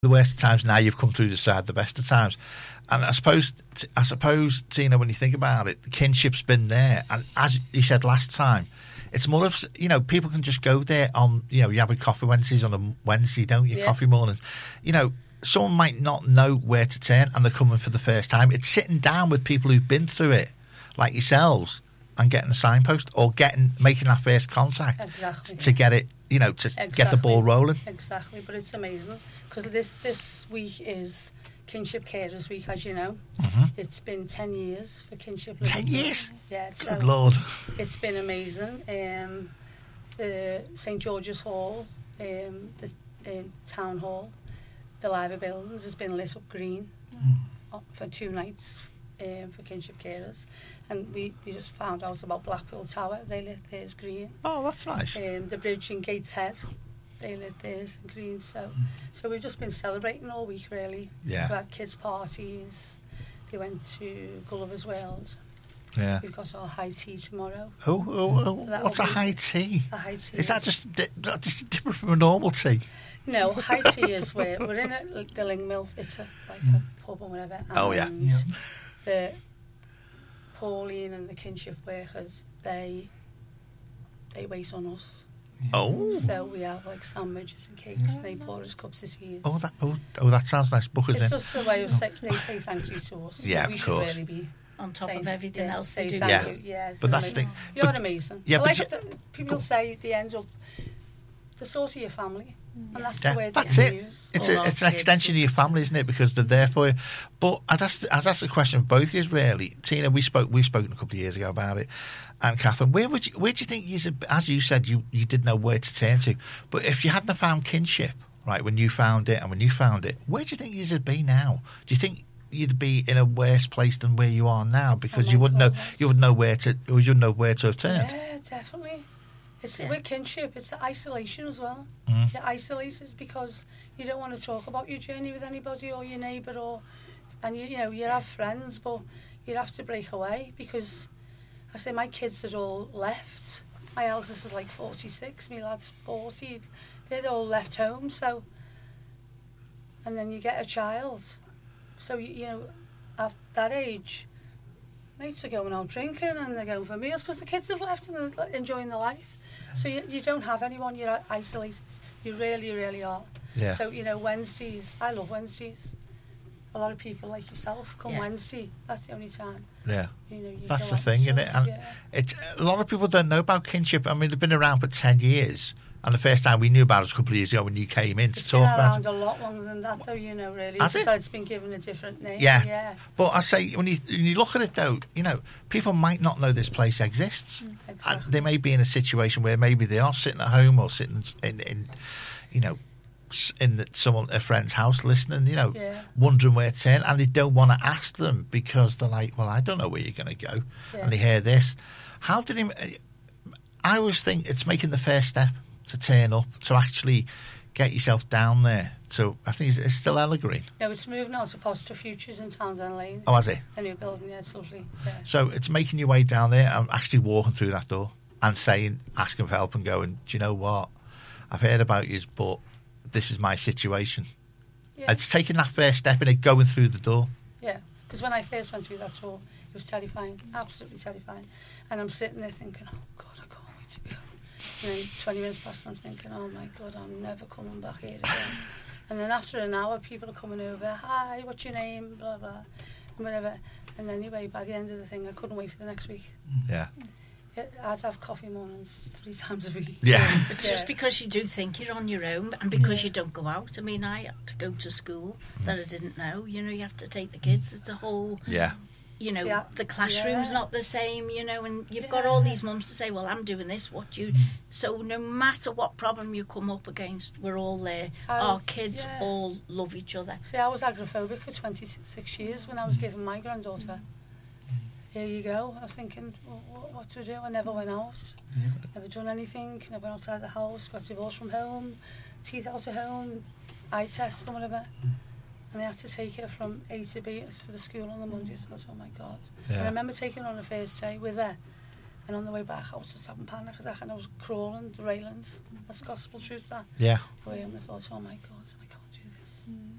the worst of times, now you've come through the side the best of times. And I suppose, Tina, when you think about it, the kinship's been there. And as you said last time, it's more of, people can just go there on, you have a coffee Wednesdays on a Wednesday, don't you? Yeah. Coffee mornings. Someone might not know where to turn and they're coming for the first time. It's sitting down with people who've been through it, like yourselves, and getting a signpost or making that first contact to get it, get the ball rolling. Exactly, but it's amazing because this week is Kinship Carers Week, as you know. Mm-hmm. It's been 10 years for Kinship. 10 years? Yeah. Good Lord. It's been amazing. The St George's Hall, the Town Hall, the library buildings has been lit up green for 2 nights for Kinship Carers. And we just found out about Blackpool Tower. They lit theirs green. Oh, that's nice. The bridge in Gateshead, they lit theirs green. So we've just been celebrating all week, really. Yeah. We've had kids' parties. They went to Gulliver's World. Yeah. We've got our high tea tomorrow. Oh. What's a high tea? A high tea. Is that just different from a normal tea? No, high tea is where we're in the Ling Mill. It's like a pub or whatever. And the Pauline and the kinship workers, they wait on us. Oh. So we have like sandwiches and cakes, and they pour us cups of tea. Oh, that sounds nice. Book us in. It's just a way of they say thank you to us. Yeah, we of should course. really be on top of everything else they do. Yeah, but that's the thing. You're amazing. Yeah, but people say at the end of the sort of your family. And that's the word that's it. It's an extension of your family, isn't it? Because they're there for you. But I'd ask the question of both of you, really. Tina, we've spoken a couple of years ago about it. And Catherine, where do you think as you said, you didn't know where to turn to. But if you hadn't found kinship, right, when you found it, where do you think you'd be now? Do you think you'd be in a worse place than where you are now because you wouldn't know where to have turned? Yeah, definitely. With kinship, it's the isolation as well. Mm. You're isolated because you don't want to talk about your journey with anybody or your neighbour, and you have friends, but you have to break away because I say my kids had all left. My eldest is like 46, my lad's 40. They'd all left home, so and then you get a child, so at that age, mates are going out drinking and they're going for meals because the kids have left and they're enjoying their life. So you don't have anyone, you're isolated. You really, really are. Yeah. So, Wednesdays, I love Wednesdays. A lot of people like yourself come Wednesday, that's the only time. Yeah. You that's the thing, isn't it? And it's a lot of people don't know about kinship. I mean, they've been around for 10 years. And the first time we knew about it was a couple of years ago when you came in to talk about it. It's been around a lot longer than that, though, really. Has it? So it's been given a different name. Yeah. But I say, when you look at it, though, people might not know this place exists. Exactly. And they may be in a situation where maybe they are sitting at home or sitting in a friend's house listening, wondering where to turn, and they don't want to ask them because they're like, well, I don't know where you're going to go. Yeah. And they hear this. I always think it's making the first step to turn up, to actually get yourself down there. So I think it's still Evergreen. No, it's moved now to Positive Futures in Townsend Lane. Oh, has it? A new building, it's lovely. Yeah. So it's making your way down there and actually walking through that door and asking for help and going, do you know what? I've heard about you, but this is my situation. Yeah. It's taking that first step in it, going through the door. Yeah, because when I first went through that door, it was terrifying, absolutely terrifying. And I'm sitting there thinking, oh, God, I can't wait to go. 20 minutes past, I'm thinking, oh my God, I'm never coming back here again. And then after an hour, people are coming over, hi, what's your name, blah, blah, and whatever. And anyway, by the end of the thing, I couldn't wait for the next week. Yeah. I'd have coffee mornings 3 times a week. Yeah. It's just because you do think you're on your own and because you don't go out. I mean, I had to go to school that I didn't know. You have to take the kids. It's a whole... Yeah. The classroom's not the same, and you've got all these mums to say, well, I'm doing this, what you... So no matter what problem you come up against, we're all there. Our kids all love each other. See, I was agoraphobic for 26 years when I was given my granddaughter. Here you go. I was thinking, what to do? I never went out. Never done anything. Never went outside the house. Got divorced from home. Teeth out of home. Eye tests or whatever. And I had to take her from A to B for the school on the Monday. So I thought, oh my God. Yeah. And I remember taking her on the first day with her. And on the way back, I was just having panic attack and I was crawling the railings. That's gospel truth, that. Yeah. And I thought, oh my God, I can't do this.